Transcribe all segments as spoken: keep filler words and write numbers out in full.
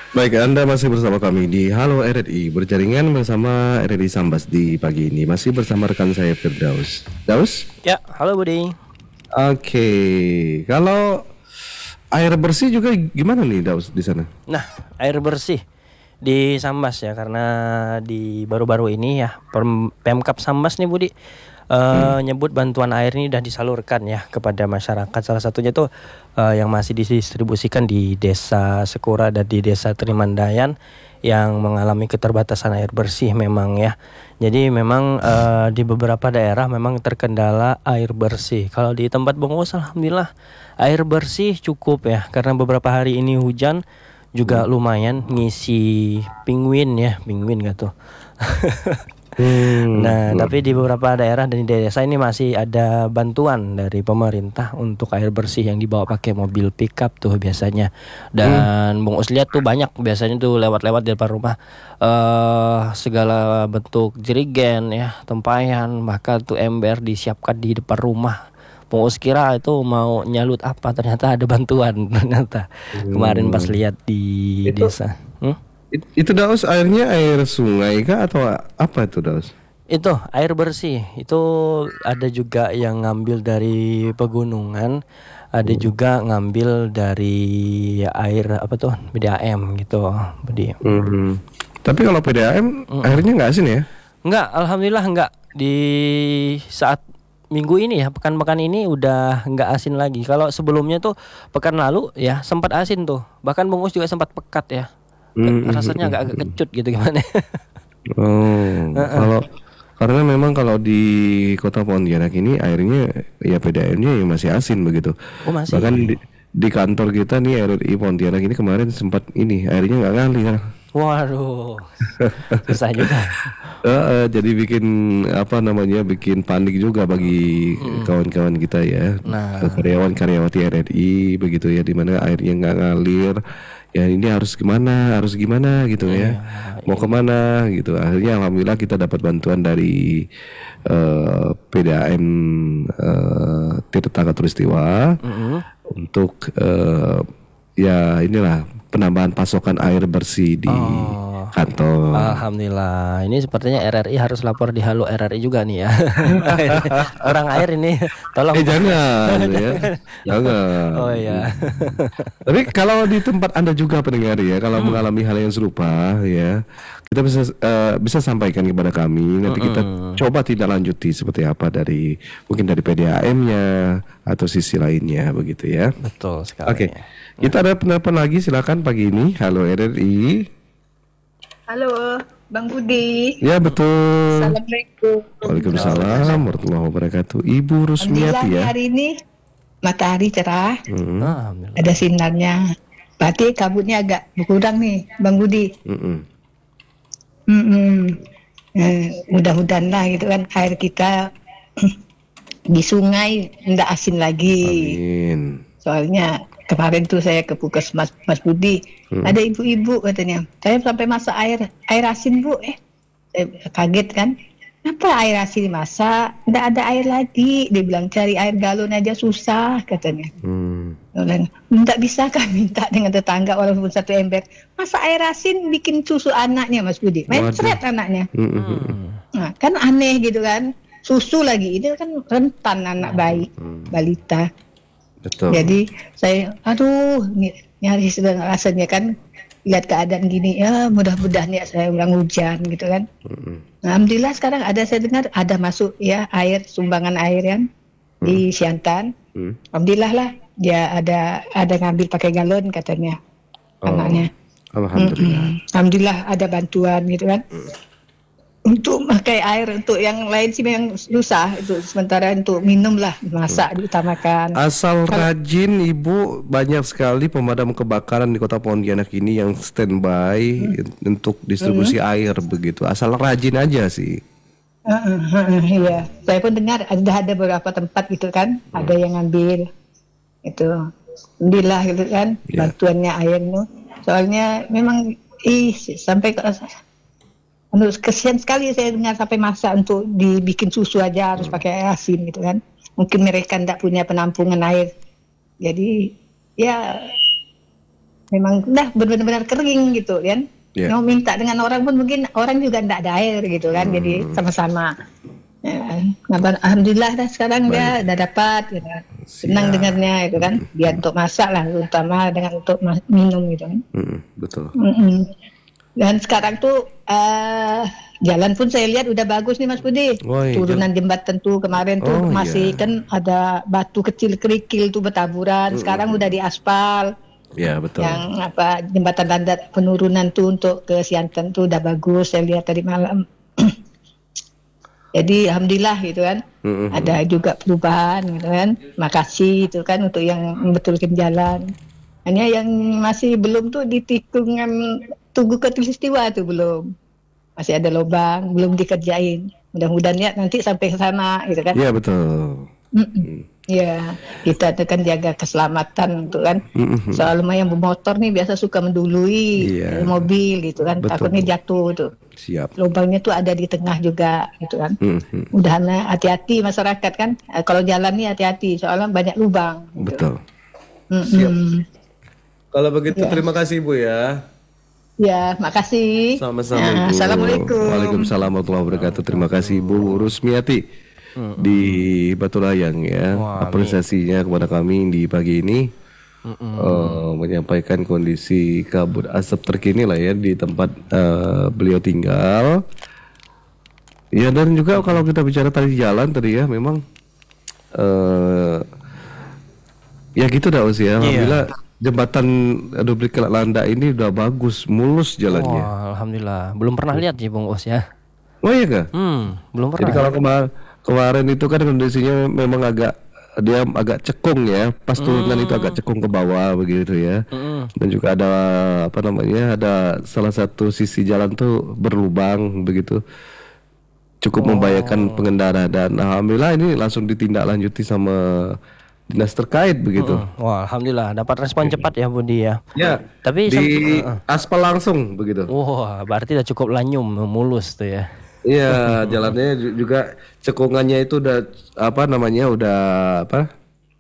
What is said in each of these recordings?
Baik, Anda masih bersama kami di Halo R R I, berjaringan bersama R R I Sambas di pagi ini. Masih bersama rekan saya Firdaus. Daus? Ya, halo Budi. Oke, kalau air bersih juga gimana nih Daus di sana? Nah, air bersih di Sambas ya, karena di baru-baru ini ya Pem- Pemkap Sambas nih Budi uh, nyebut bantuan air ini sudah disalurkan ya kepada masyarakat. Salah satunya tuh uh, yang masih didistribusikan di Desa Sekura dan di Desa Trimandayan yang mengalami keterbatasan air bersih memang ya. Jadi memang uh, di beberapa daerah memang terkendala air bersih. Kalau di tempat Bungkus alhamdulillah air bersih cukup ya, karena beberapa hari ini hujan juga lumayan ngisi penguin ya, penguin gitu. Hmm, Nah, luar tapi di beberapa daerah dan di desa ini masih ada bantuan dari pemerintah untuk air bersih yang dibawa pakai mobil pickup tuh biasanya. Dan Bung Us lihat tuh banyak biasanya tuh lewat-lewat di depan rumah eh segala bentuk jerigen ya, tempayan, bahkan tuh ember disiapkan di depan rumah. Bung Us kira itu mau nyalut apa, ternyata ada bantuan ternyata. Kemarin pas hmm. lihat di Itu desa. Hmm? it- itu Daus airnya air sungai kah atau apa itu Daus? Itu air bersih itu ada juga yang ngambil dari pegunungan, ada Hmm. juga ngambil dari air apa tuh P D A M gitu, Budi. Hmm. Tapi kalau P D A M airnya nggak asin ya? Enggak, alhamdulillah enggak. Di saat minggu ini ya, pekan-pekan ini udah enggak asin lagi. Kalau sebelumnya tuh pekan lalu ya sempat asin tuh. Bahkan Bungkus juga sempat pekat ya. Ke- Hmm, hmm, Rasanya hmm, agak-agak hmm. kecut gitu gimana. Oh, kalau karena memang kalau di Kota Pontianak ini airnya ya P D A M-nya ya masih asin begitu. Oh masih. Bahkan di, di kantor kita nih R R I Pontianak ini kemarin sempat ini airnya nggak ngalir. Waduh. Susah juga. Eh, eh, jadi bikin apa namanya bikin panik juga bagi kawan-kawan kita ya, Nah, karyawan-karyawati R R I begitu ya, dimana airnya nggak ngalir. Ya ini harus gimana, harus gimana gitu ya, mau kemana gitu. Akhirnya alhamdulillah kita dapat bantuan dari eh, P D A M eh, Tirta Katulistiwa untuk eh, ya inilah penambahan pasokan air bersih di oh. kantor. Alhamdulillah. Ini sepertinya R R I harus lapor di Halo R R I juga nih ya. Orang air ini tolong. Eh jangan ya, jangan. Oh iya. Tapi kalau di tempat Anda juga pendengar ya, kalau mengalami hal yang serupa ya, kita bisa eh, bisa sampaikan kepada kami. Nanti kita coba tindak lanjuti seperti apa dari mungkin dari P D A M-nya atau sisi lainnya begitu ya. Betul sekali. Oke, kita ada penelpon lagi, silakan pagi ini. Halo R R I. Halo, Bang Budi. Ya betul. Assalamualaikum. Waalaikumsalam warahmatullahi wabarakatuh. Ibu Alhamdulillah Rusmiati nih ya. hari ini matahari cerah, Mm-mm, Alhamdulillah. ada sinarnya. Berarti kabutnya agak berkurang nih, Bang Budi. mm-mm. Mm-mm. Eh, mudah-mudahan lah gitu kan air kita di sungai nggak asin lagi. Amin. Soalnya kemarin tuh saya ke Puskesmas Mas Budi, ada ibu-ibu katanya, saya sampai masak air air asin Bu, eh saya kaget kan, kenapa air asin dimasak, nggak ada air lagi, dia bilang cari air galon aja susah katanya. Hmm. Nggak bisa kan minta dengan tetangga walaupun satu ember, masa air asin bikin susu anaknya Mas Budi, main Waduh. seret anaknya. Mm-mm. Nah, kan aneh gitu kan, susu lagi, ini kan rentan anak bayi, balita. Betul. Jadi saya, aduh, ny- nyaris dengan rasanya kan lihat keadaan gini, ya mudah-mudahan ya saya ulang hujan gitu kan. Mm-mm. Nah, alhamdulillah sekarang ada saya dengar ada masuk ya air sumbangan air yang di Siantan. Hmm. Alhamdulillah lah dia ada ada ngambil pakai galon katanya Oh, anaknya. Alhamdulillah. Mm-mm. Alhamdulillah ada bantuan gitu kan. Untuk pakai air untuk yang lain sih memang susah itu, sementara untuk minum lah masak diutamakan. Asal rajin Ibu, banyak sekali pemadam kebakaran di Kota Pontianak ini yang standby untuk distribusi air begitu. Asal rajin aja sih. Heeh, heeh, iya, saya pun dengar ada ada beberapa tempat gitu kan, ada yang ngambil itu, alhamdulillah gitu kan, Iya. bantuannya air itu. Soalnya memang ih sampai ke Aduh, kesian sekali saya dengar sampai masak untuk dibikin susu aja harus pakai air asin gitu kan. Mungkin mereka tidak punya penampungan air. Jadi ya memang udah benar-benar kering gitu kan. Yeah. Mau minta dengan orang pun mungkin orang juga enggak ada air gitu kan. Hmm. Jadi sama-sama. Ya, alhamdulillah dah sekarang dia udah dapat gitu. Senang dengarnya itu kan. Dia untuk masak lah terutama dengan untuk minum gitu kan. Hmm, betul. Mm-mm. Dan sekarang tuh uh, jalan pun saya lihat udah bagus nih Mas Budi. Oh, iya. Turunan jembatan tuh kemarin tuh Oh, masih iya. kan ada batu kecil kerikil tuh bertaburan. Sekarang udah diaspal. Ya betul. Yang apa jembatan landat penurunan tuh untuk ke Siantan tuh udah bagus. Saya lihat tadi malam. Jadi alhamdulillah gitu kan. Mm-hmm. Ada juga perubahan gitu kan. Makasih itu kan untuk yang membetulkan jalan. Hanya yang masih belum tuh di tikungan Tugu Katulistiwa tuh belum. Masih ada lubang, belum dikerjain. Mudah-mudahan ya nanti sampai ke sana gitu kan. Iya betul. Mm-mm. Ya, kita tuh kan jaga keselamatan tuh kan. Mm-mm. Soalnya yang bermotor nih biasa suka mendului Iya. mobil gitu kan. Betul. Takutnya jatuh tuh. Siap. Lubangnya tuh ada di tengah juga gitu kan. Mm-mm. Udah hati-hati masyarakat kan. Eh, Kalau jalan nih hati-hati soalnya banyak lubang. Gitu. Betul. Mm-mm. Kalau begitu Ya. terima kasih Ibu ya. Ya, makasih. Sama-sama Ya, Ibu. Assalamualaikum. Waalaikumsalam warahmatullahi wabarakatuh. Terima kasih Ibu Rusmiati di Batu Layang ya. Wah, Apresiasinya kepada kami di pagi ini eh, menyampaikan kondisi kabut asap terkini lah ya di tempat eh, beliau tinggal. Ya dan juga kalau kita bicara tadi jalan tadi ya memang eh ya gitu dah Us ya. Alhamdulillah jembatan duplik Landa ini udah bagus, mulus jalannya. Wah, alhamdulillah. Belum pernah lihat sih Bung Us ya. Oh iya kah? Hmm, belum Jadi pernah. kalau kemar- kemarin itu kan kondisinya memang agak dia agak cekung ya, pas turunan itu agak cekung ke bawah begitu ya. Dan juga ada apa namanya, ada salah satu sisi jalan tuh berlubang begitu, cukup membahayakan pengendara dan alhamdulillah ini langsung ditindaklanjuti sama dinas terkait begitu. Wah, alhamdulillah dapat respon cepat ya Budi ya. Ya, Tapi di sem- aspal langsung begitu. Wah, berarti udah cukup lanyum, mulus tuh ya. Iya, jalannya ju- juga cekungannya itu udah apa namanya udah apa?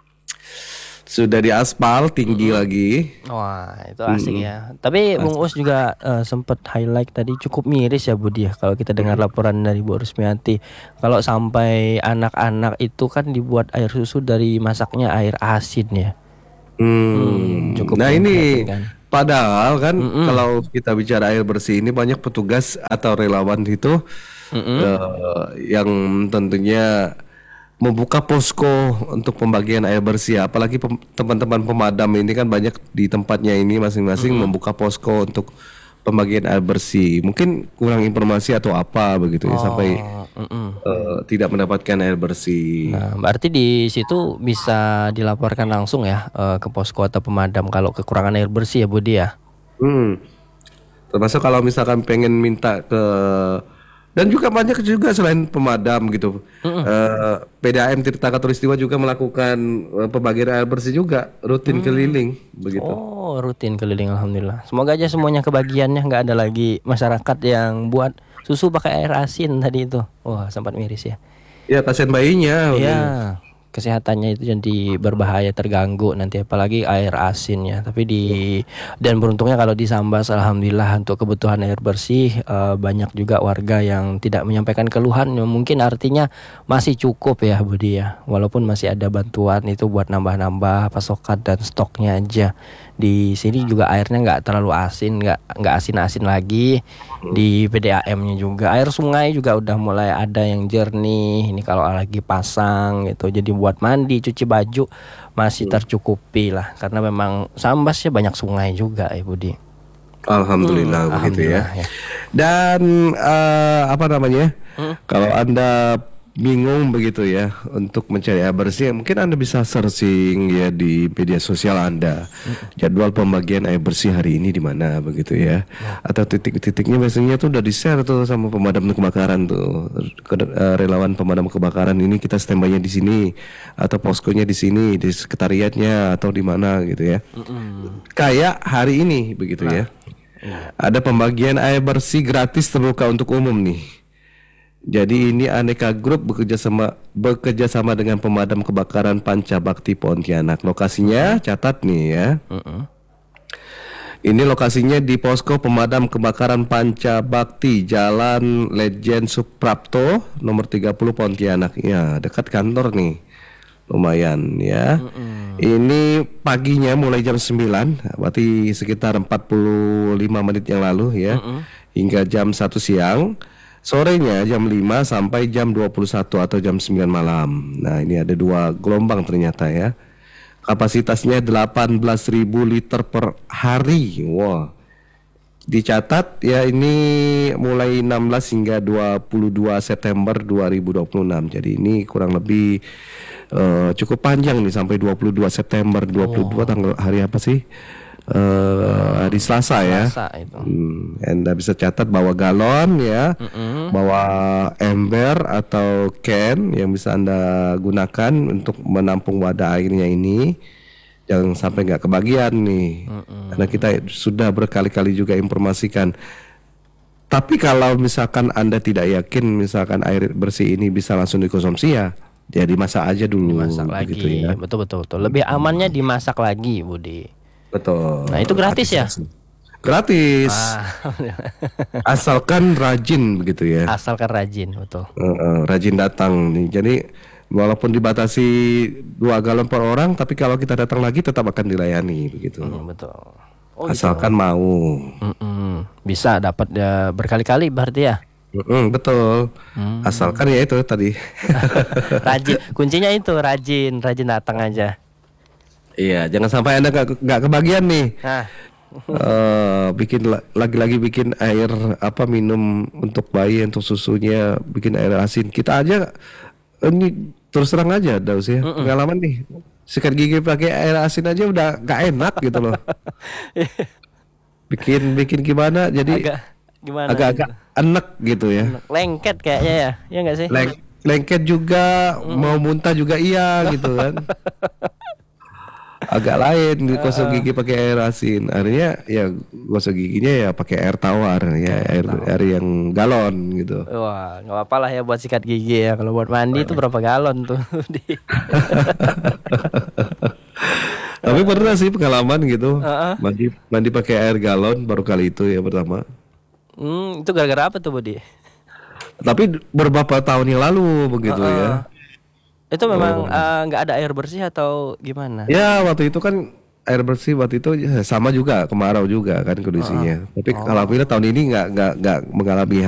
Sudah diaspal tinggi lagi. Wah, itu asik ya. Tapi Bung Us juga eh, sempat highlight tadi cukup miris ya Budi ya kalau kita dengar laporan dari Bu Rusmiati. Kalau sampai anak-anak itu kan dibuat air susu dari masaknya air asin ya. Hmm. cukup Nah ini memprihatinkan. padahal kan kalau kita bicara air bersih ini banyak petugas atau relawan itu eh, yang tentunya membuka posko untuk pembagian air bersih. Apalagi pem- teman-teman pemadam ini kan banyak di tempatnya ini masing-masing membuka posko untuk pembagian air bersih. Mungkin kurang informasi atau apa begitu ya sampai Mm-mm. eh, tidak mendapatkan air bersih. Nah, berarti di situ bisa dilaporkan langsung ya eh, ke posko atau pemadam kalau kekurangan air bersih ya Budi ya. Hmm. Termasuk kalau misalkan pengen minta ke dan juga banyak juga selain pemadam gitu. Eh, P D A M Tirta Katulistiwa juga melakukan eh, pembagian air bersih juga rutin keliling begitu. Oh, rutin keliling alhamdulillah. Semoga aja semuanya kebagiannya, nggak ada lagi masyarakat yang buat susu pakai air asin tadi itu. Wah, sempat miris ya. Ya kasihan bayinya. Iya, kesehatannya itu jadi berbahaya, terganggu nanti apalagi air asin ya. Tapi di dan beruntungnya kalau di Sambas alhamdulillah untuk kebutuhan air bersih eh, banyak juga warga yang tidak menyampaikan keluhan. Mungkin artinya masih cukup ya Budi ya. Walaupun masih ada bantuan itu buat nambah-nambah pasokan dan stoknya aja. Di sini juga airnya nggak terlalu asin, nggak nggak asin-asin lagi. Di P D A M-nya juga air sungai juga udah mulai ada yang jernih. Ini kalau lagi pasang gitu, jadi buat mandi, cuci baju masih tercukupi lah. Karena memang Sambas ya banyak sungai juga ya Budi. Alhamdulillah Hmm, begitu ya. alhamdulillah, ya. Dan eh, apa namanya? Kalau Anda bingung begitu ya untuk mencari air bersih, mungkin Anda bisa searching ya di media sosial Anda. Jadwal pembagian air bersih hari ini di mana begitu ya. Atau titik-titiknya biasanya tuh udah di-share tuh sama pemadam kebakaran tuh. Ke- eh, relawan pemadam kebakaran ini kita standby-nya di sini atau poskonya di sini, di sekretariatnya atau di mana gitu ya. Kayak hari ini begitu ya. Ada pembagian air bersih gratis terbuka untuk umum nih. Jadi ini Aneka Group bekerja sama bekerja sama dengan pemadam kebakaran Panca Bakti Pontianak. Lokasinya catat nih ya. Ini lokasinya di Posko Pemadam Kebakaran Panca Bakti, Jalan Legend Suprapto, nomor tiga puluh Pontianak. Ya, dekat kantor nih. Lumayan ya. Mm-mm. Ini paginya mulai jam sembilan, berarti sekitar empat puluh lima menit yang lalu ya. Mm-mm. Hingga jam satu siang. Sorenya jam lima sampai jam dua puluh satu atau jam sembilan malam. Nah, ini ada dua gelombang ternyata ya. Kapasitasnya delapan belas ribu liter per hari. Wow. Dicatat ya ini mulai enam belas hingga dua puluh dua September dua ribu dua puluh enam. Jadi ini kurang lebih uh, cukup panjang nih sampai dua puluh dua September dua puluh dua. Oh. Tanggal hari apa sih? Uh, hari Selasa, Selasa ya. Itu. Hmm, Anda bisa catat bawa galon ya, mm-hmm. bawa ember atau can yang bisa Anda gunakan untuk menampung wadah airnya ini. Jangan sampai nggak kebagian nih, mm-hmm. karena kita sudah berkali-kali juga informasikan. Tapi kalau misalkan Anda tidak yakin misalkan air bersih ini bisa langsung dikonsumsi ya, ya dimasak aja dulu. Dimasak lagi, ya. betul betul betul. Lebih amannya dimasak lagi, Budi. Betul. Nah itu gratis ya? Gratis. Ah. Asalkan rajin begitu ya. Asalkan rajin, betul. Uh, uh, rajin datang nih. Jadi walaupun dibatasi dua galon per orang, tapi kalau kita datang lagi tetap akan dilayani begitu. Hmm, betul. Oh, asalkan gitu. Mau. Mm-mm. Bisa dapat ya berkali-kali berarti ya. Mm-mm, betul. Mm. Asalkan ya itu tadi. Rajin. Kuncinya itu rajin, rajin datang aja. Iya, jangan sampai Anda gak, gak kebagian nih. Nah. uh, bikin lagi-lagi bikin air apa minum untuk bayi, untuk susunya, bikin air asin. Kita aja ini terus terang aja, Daus ya. Mm-mm. Pengalaman nih. Sikat gigi pakai air asin aja udah gak enak gitu loh. Bikin bikin gimana? Jadi agak gimana? Agak-agak gitu. Enek gitu ya. Lengket kayaknya ya. Ya enggak sih? Leng- lengket juga, mm. mau muntah juga iya gitu kan. Agak lain gosok gigi pakai air asin. Akhirnya ya gosok giginya ya pakai air tawar ya, air air yang galon gitu. Wah, nggak apa-apa lah ya buat sikat gigi ya. Kalau buat mandi itu berapa galon tuh? Tapi pernah sih pengalaman gitu. Uh-uh. Mandi mandi pakai air galon baru kali itu ya pertama. Hmm, itu gara-gara apa tuh, Budi? Tapi beberapa tahun yang lalu begitu uh-uh. ya. Itu memang nggak oh. uh, ada air bersih atau gimana? Ya waktu itu kan air bersih waktu itu ya, sama juga kemarau juga kan kondisinya. Uh, Tapi oh. alhamdulillah tahun ini nggak nggak nggak mengalami